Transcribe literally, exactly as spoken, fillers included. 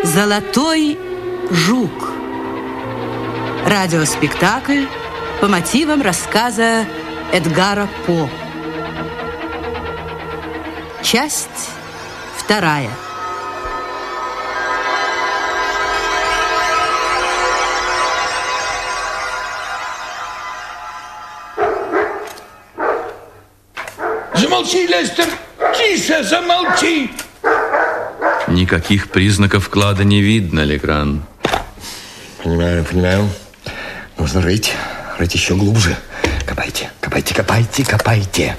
Золотой жук. Радиоспектакль по мотивам рассказа Эдгара По. Часть вторая. Замолчи, Лестер! Тише, замолчи! Никаких признаков клада не видно, Легран. Понимаю, понимаю. Нужно рыть. Рыть еще глубже. Копайте, копайте, копайте, копайте.